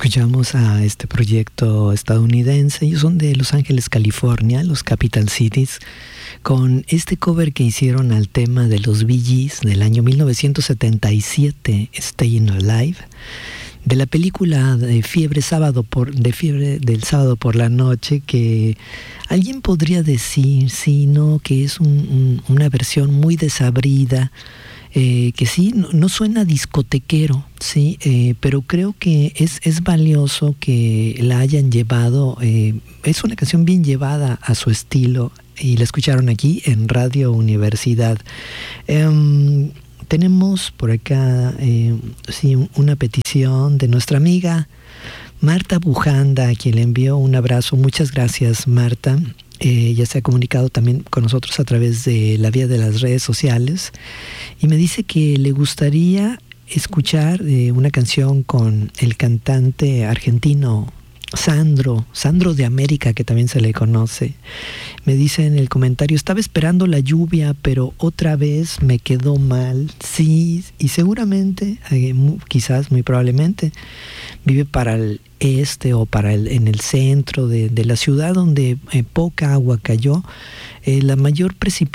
Escuchamos a este proyecto estadounidense. Ellos son de Los Ángeles, California, los Capital Cities, con este cover que hicieron al tema de los Bee Gees del año 1977, Staying Alive, de la película de Fiebre del sábado por la noche, que alguien podría decir, sí, no, que es una versión muy desabrida, que sí, no suena discotequero, sí, pero creo que es valioso que la hayan llevado. Es una canción bien llevada a su estilo y la escucharon aquí en Radio Universidad. Tenemos por acá sí, una petición de nuestra amiga Marta Bujanda, a quien le envío un abrazo. Muchas gracias, Marta. Ya se ha comunicado también con nosotros a través de la vía de las redes sociales y me dice que le gustaría escuchar una canción con el cantante argentino Sandro de América, que también se le conoce. Me dice en el comentario: estaba esperando la lluvia, pero otra vez me quedó mal. Sí, y seguramente, quizás, muy probablemente, vive para el este o en el centro de la ciudad, donde poca agua cayó. Las mayores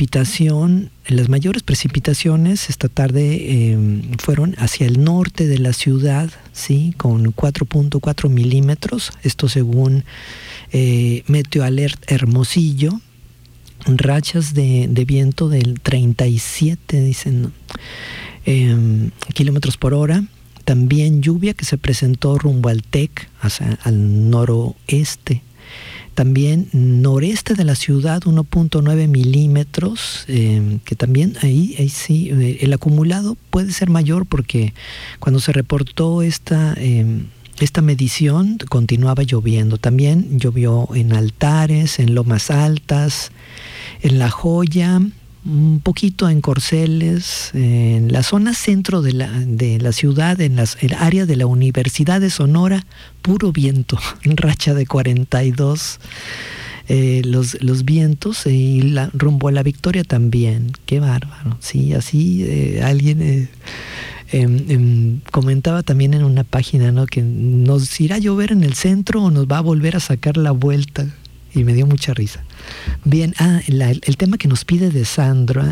precipitaciones esta tarde fueron hacia el norte de la ciudad, sí, con 4.4 milímetros, esto según Meteo Alert Hermosillo. Rachas de viento del 37, dicen, kilómetros por hora. También lluvia que se presentó rumbo al TEC, al noroeste. También noreste de la ciudad, 1.9 milímetros, que también ahí sí, el acumulado puede ser mayor, porque cuando se reportó esta medición continuaba lloviendo. También llovió en Altares, en Lomas Altas, en La Joya, un poquito en Corceles, en la zona centro de la ciudad, en el área de la Universidad de Sonora, puro viento, racha de 42 los vientos, y rumbo a La Victoria también. Qué bárbaro. Sí, así alguien comentaba también en una página, ¿no?, que nos irá a llover en el centro o nos va a volver a sacar la vuelta. Y me dio mucha risa. Bien, el tema que nos pide de Sandro,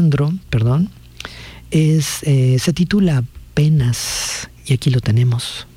se titula Penas, y aquí lo tenemos.